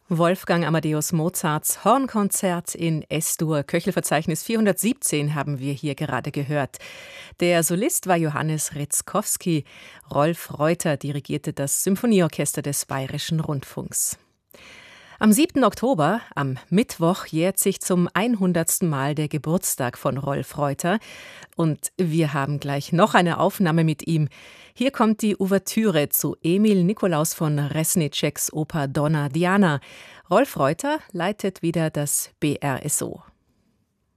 Wolfgang Amadeus Mozarts Hornkonzert in S-Dur, Köchelverzeichnis 417 haben wir hier gerade gehört. Der Solist war Johannes Ritzkowski. Rolf Reuter dirigierte das Symphonieorchester des Bayerischen Rundfunks. Am 7. Oktober, am Mittwoch, jährt sich zum 100. Mal der Geburtstag von Rolf Reuter. Und wir haben gleich noch eine Aufnahme mit ihm. Hier kommt die Ouvertüre zu Emil Nikolaus von Resniceks Oper Donna Diana. Rolf Reuter leitet wieder das BRSO.